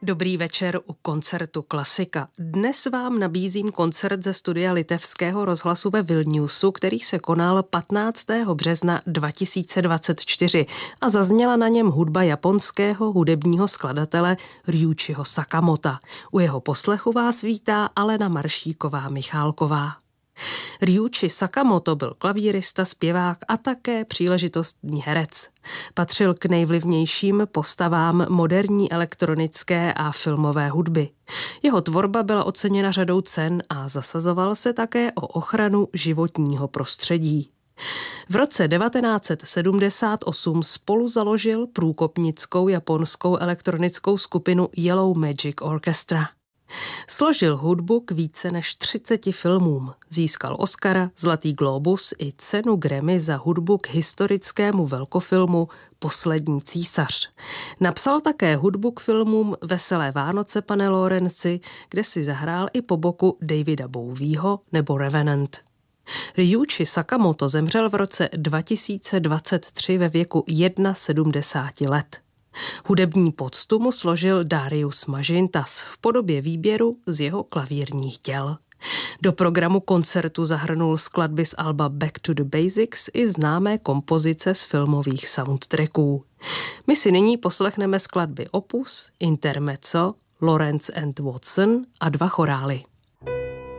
Dobrý večer u koncertu Klasika. Dnes vám nabízím koncert ze studia Litevského rozhlasu ve Vilniusu, který se konal 15. března 2024 a zazněla na něm hudba japonského hudebního skladatele Ryuichiho Sakamota. U jeho poslechu vás vítá Alena Maršíková-Michálková. Ryuichi Sakamoto byl klavírista, zpěvák a také příležitostný herec. Patřil k nejvlivnějším postavám moderní elektronické a filmové hudby. Jeho tvorba byla oceněna řadou cen a zasazoval se také o ochranu životního prostředí. V roce 1978 spolu založil průkopnickou japonskou elektronickou skupinu Yellow Magic Orchestra. Složil hudbu k více než 30 filmům. Získal Oscara, Zlatý glóbus i cenu Grammy za hudbu k historickému velkofilmu Poslední císař. Napsal také hudbu k filmům Veselé Vánoce, pane Lorenzi, kde si zahrál i po boku Davida Bowieho nebo Revenant. Ryuichi Sakamoto zemřel v roce 2023 ve věku 71 let. Hudební poctu mu složil Darius Mažintas v podobě výběru z jeho klavírních děl. Do programu koncertu zahrnul skladby z alba Back to the Basics i známé kompozice z filmových soundtracků. My si nyní poslechneme skladby Opus, Intermezzo, Lawrence and Watson a 2 chorály.